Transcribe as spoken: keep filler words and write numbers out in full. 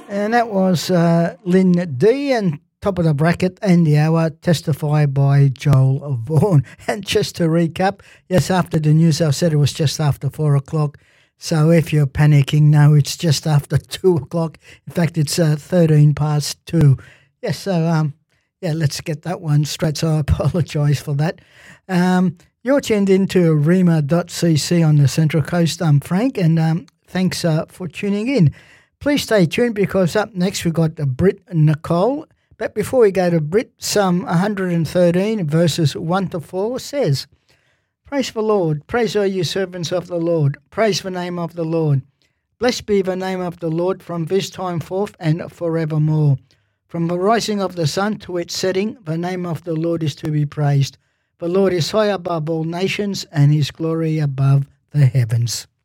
And that was uh, Lynn D and top of the bracket and the hour, Testify by Joel Vaughan. And just to recap, yes, after the news I said it was just after four o'clock. So if you're panicking, no, it's just after two o'clock. In fact, it's uh, thirteen past two. Yes, so um, yeah, let's get that one straight. So I apologise for that. Um, you're tuned into rima dot c c on the Central Coast. I'm Frank, and um, thanks uh, for tuning in. Please stay tuned because up next we've got the Brit Nicole. But before we go to Brit, Psalm one hundred thirteen verses one to four says, Praise the Lord, praise all you servants of the Lord, praise the name of the Lord. Blessed be the name of the Lord from this time forth and forevermore. From the rising of the sun to its setting, the name of the Lord is to be praised. The Lord is high above all nations, and his glory above the heavens.